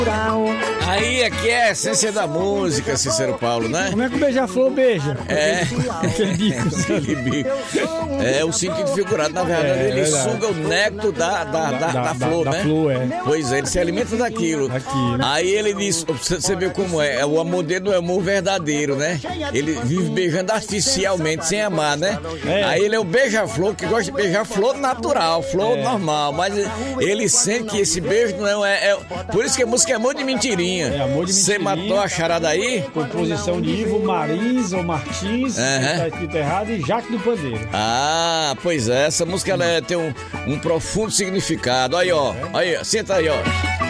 Aí aqui é a essência da música, Cícero Paulo, né? Como é que o beija-flor beija? É. Aquele bico. Aquele bico. É o sentido figurado, na verdade, ele suga o néctar da flor, né? Da flor, é. Pois é, ele se alimenta daquilo. Aqui, né? Aí ele diz, você vê como é o amor dele não é amor verdadeiro, né? Ele vive beijando artificialmente, sem amar, né? É. Aí ele é o beija-flor que gosta de beijar flor natural, flor normal, mas ele sente que esse beijo não é... Por isso que a música é amor de mentirinha. É, amor de Você mentirinha. matou a charada aí? Composição de Ivo Marins ou Martins, que tá escrito errado, e Jaque do Pandeiro. Ah, pois é, essa música ela tem um profundo significado. Aí, ó, senta aí, ó.